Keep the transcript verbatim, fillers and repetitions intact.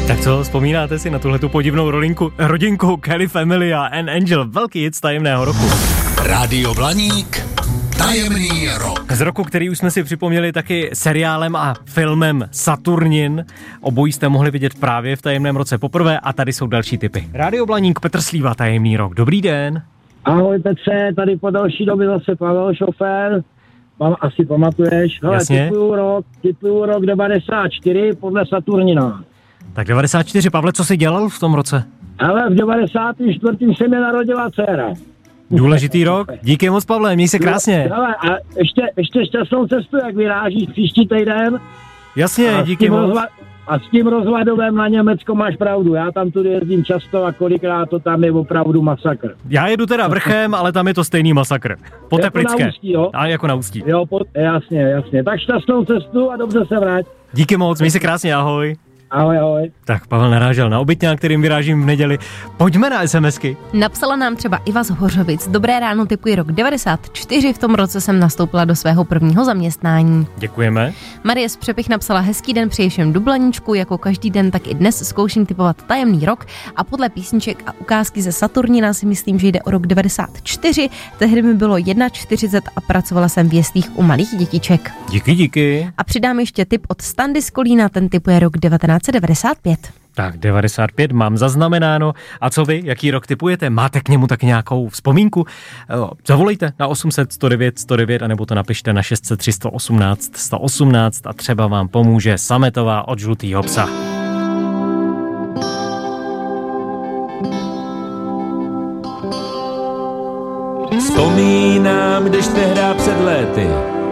Tak co, vzpomínáte si na tuhletu podivnou rolinku, rodinku Kelly Family a An Angel, velký hit z tajemného roku. Rádio Blaník, tajemný rok. Z roku, který už jsme si připomněli taky seriálem a filmem Saturnin. Obojí jste mohli vidět právě v tajemném roce poprvé a tady jsou další tipy. Rádio Blaník, Petr Slíva, tajemný rok. Dobrý den. Ahoj Petře, tady po další době zase Pavel, šofér. Mám, asi pamatuješ. Hele, typuju rok, typuju rok devadesát čtyři podle Saturnina. Tak devadesát čtyři, Pavle, co jsi dělal v tom roce? Ale v devadesátém čtvrtém se mi narodila dcera. Důležitý rok. Díky moc, Pavle, měj se krásně. Hele, a ještě, ještě šťastnou cestu, jak vyrážíš příští týden. Jasně, a díky moc. Rozva- a s tím rozvadovem na Německo máš pravdu. Já tam tudy jezdím často a kolikrát to tam je opravdu masakr. Já jedu teda vrchem, ale tam je to stejný masakr. Po Teplické. Jako na Ústí, jo? A jako na Ústí. Jo, po, jasně, jasně. Tak šťastnou cestu a dobře se vrať. Díky moc, měj se krásně, ahoj. Ahoj, ahoj. Tak Pavel narážel na obytňák, kterým vyrážím v neděli. Pojďme na SMSky. Napsala nám třeba Iva z Hořovic. Dobré ráno, typuji rok devadesát čtyři, v tom roce jsem nastoupila do svého prvního zaměstnání. Děkujeme. Marie z Přepich napsala hezký den, přeji všem do Blaníčku, jako každý den, tak i dnes zkouším typovat tajemný rok a podle písniček a ukázky ze Saturnina si myslím, že jde o rok devadesát čtyři, tehdy mi bylo čtyřicet jedna a pracovala jsem v jeslích u malých dětiček. Díky, díky. A přidám ještě tip od Standy z Kolína, ten typuje rok devatenáct set devadesát pět. Tak devadesát pět mám zaznamenáno. A co vy, jaký rok tipujete? Máte k němu tak nějakou vzpomínku? Zavolejte na osm set sto devět sto devět anebo to napište na šest set tři sto osmnáct sto osmnáct a třeba vám pomůže Sametová od Žlutýho psa. Vzpomínám, když tehdy před léty